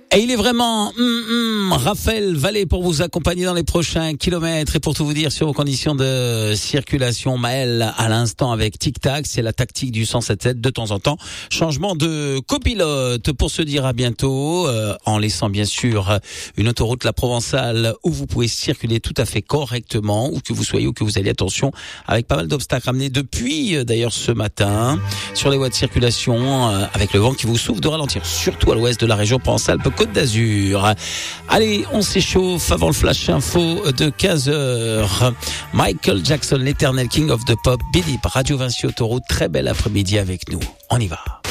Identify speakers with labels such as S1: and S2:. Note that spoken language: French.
S1: Et il est vraiment Raphaël Vallée pour vous accompagner dans les prochains kilomètres et pour tout vous dire sur vos conditions de circulation. Maël à l'instant avec Tic Tac, c'est la tactique du 107.7 de temps en temps. Changement de copilote pour se dire à bientôt en laissant bien sûr une autoroute la Provençale où vous pouvez circuler tout à fait correctement, où que vous soyez, où que vous ayez, attention, avec pas mal d'obstacles ramenés depuis d'ailleurs ce matin sur les voies de circulation avec le vent qui vous souffle de ralentir, surtout à l'ouest de la région Provence-Alpes-Côte d'Azur. Allez, on s'échauffe avant le flash info de 15h. Michael Jackson, l'éternel King of the Pop, Believe, Radio Vinci Autoroute. Très bel après-midi avec nous. On y va.